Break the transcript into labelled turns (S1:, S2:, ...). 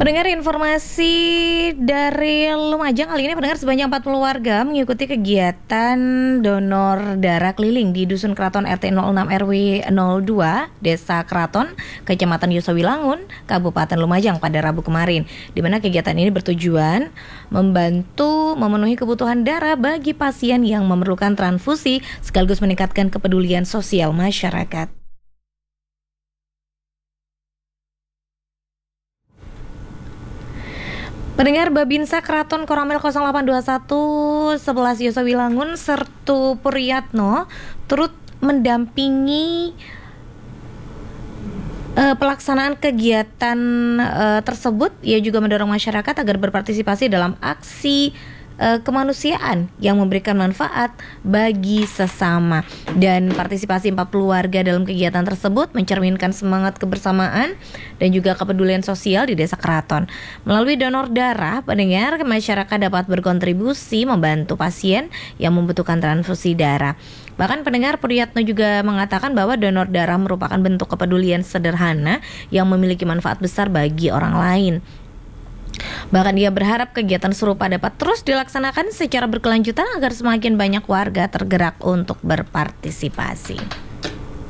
S1: Pendengar, informasi dari Lumajang kali ini, pendengar, sebanyak 40 warga mengikuti kegiatan donor darah keliling di Dusun Keraton RT 06 RW 02 Desa Keraton, Kecamatan Yosowilangun, Kabupaten Lumajang pada Rabu kemarin, di mana kegiatan ini bertujuan membantu memenuhi kebutuhan darah bagi pasien yang memerlukan transfusi sekaligus meningkatkan kepedulian sosial masyarakat. Pendengar, Babinsa Keraton Koramil 0821 11 Yosowilangun Sertu Puryatno turut mendampingi pelaksanaan kegiatan tersebut. Ia juga mendorong masyarakat agar berpartisipasi dalam aksi kemanusiaan yang memberikan manfaat bagi sesama. Dan partisipasi 40 warga dalam kegiatan tersebut mencerminkan semangat kebersamaan dan juga kepedulian sosial di Desa Keraton. Melalui donor darah, pendengar, masyarakat dapat berkontribusi membantu pasien yang membutuhkan transfusi darah. Bahkan pendengar, Puryatno juga mengatakan bahwa donor darah merupakan bentuk kepedulian sederhana yang memiliki manfaat besar bagi orang lain. Bahkan dia berharap kegiatan serupa dapat terus dilaksanakan secara berkelanjutan agar semakin banyak warga tergerak untuk berpartisipasi.